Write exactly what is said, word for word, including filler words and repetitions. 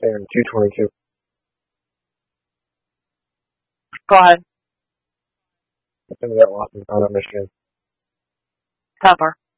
And two twenty-two. Go ahead. Some of that loss in Toronto, Michigan. Tougher.